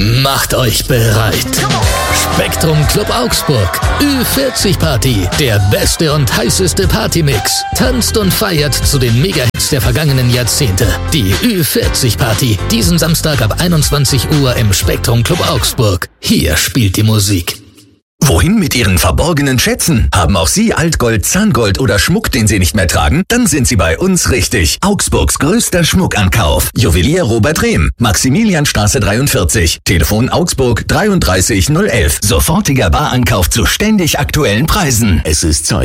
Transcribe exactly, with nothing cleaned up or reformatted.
Macht euch bereit. Spektrum Club Augsburg. Ü vierzig Party. Der beste und heißeste Partymix. Tanzt und feiert zu den Mega-Hits der vergangenen Jahrzehnte. Die Ü vierzig Party. Diesen Samstag ab einundzwanzig Uhr im Spektrum Club Augsburg. Hier spielt die Musik. Wohin mit Ihren verborgenen Schätzen? Haben auch Sie Altgold, Zahngold oder Schmuck, den Sie nicht mehr tragen? Dann sind Sie bei uns richtig. Augsburgs größter Schmuckankauf. Juwelier Robert Rehm. Maximilianstraße dreiundvierzig. Telefon Augsburg dreiunddreißig null elf. Sofortiger Barankauf zu ständig aktuellen Preisen. Es ist Zeit.